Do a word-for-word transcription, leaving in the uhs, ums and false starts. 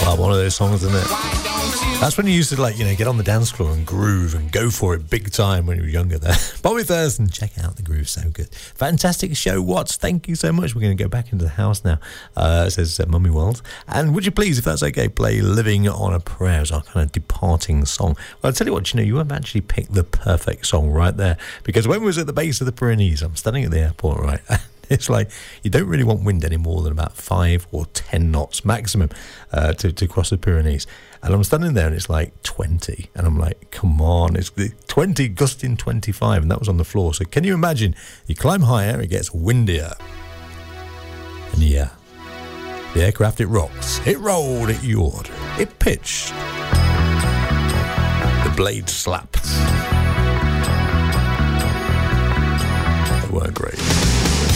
One of those songs, isn't it? That's when you used to, like, you know, get on the dance floor and groove and go for it big time when you were younger there. Bobby Thurston, check out the groove, so good. Fantastic show, Watts. Thank you so much. We're going to go back into the house now, uh, says uh, Mummy World. And would you please, if that's okay, play Living on a Prayer as our kind of departing song. Well, I'll tell you what, you know, you have actually picked the perfect song right there. Because when we was at the base of the Pyrenees, I'm standing at the airport, right? It's like you don't really want wind any more than about five or ten knots maximum uh, to, to cross the Pyrenees. And I'm standing there and it's like twenty. And I'm like, come on, it's the twenty gusting twenty-five. And that was on the floor. So can you imagine? You climb higher, it gets windier. And yeah, the aircraft, it rocks. It rolled, it yawed, it pitched. The blade slapped. They weren't great.